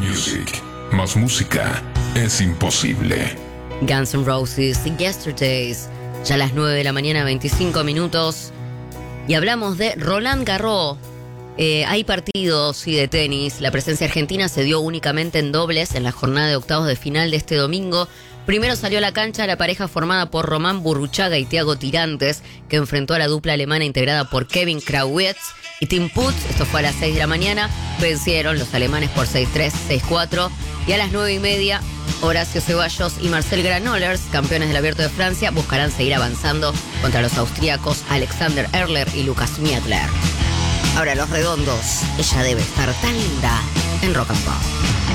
Music. Más música es imposible. Guns N' Roses y Yesterdays. Ya a las 9 de la mañana, 25 minutos. Y hablamos de Roland Garros. Hay partidos de tenis. La presencia argentina se dio únicamente en dobles en la jornada de octavos de final de este domingo. Primero salió a la cancha la pareja formada por Román Burruchaga y Thiago Tirantes, que enfrentó a la dupla alemana integrada por Kevin Krawietz y Tim Putz. Esto fue a las 6 de la mañana. Vencieron los alemanes por 6-3, 6-4. Y a las 9:30, Horacio Ceballos y Marcel Granollers, campeones del Abierto de Francia, buscarán seguir avanzando contra los austríacos Alexander Erler y Lucas Mietler. Ahora los redondos, ella debe estar tan linda en Rock and Pop.